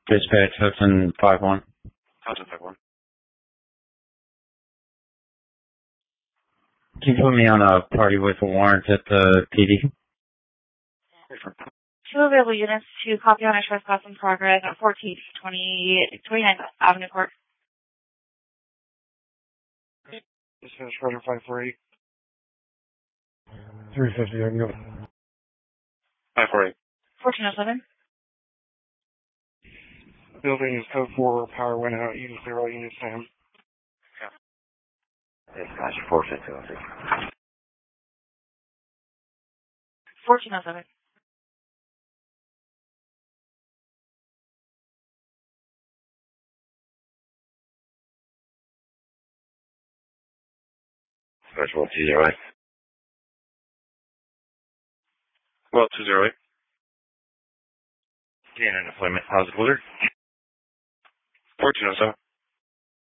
Dispatch Hudson 5-1. Hudson 5-1. Can you put me on a party with a warrant at the PD? Two available units to copy on a trespass in progress at 29th Avenue Court. Dispatch Roger 548. 350, I can go. 548. 1407. Building is code 4, power went out, you can clear all units down. Dispatch 4606. 1407. Dispatch 1208. 1208. Yeah, an deployment. How's it ordered? 1407.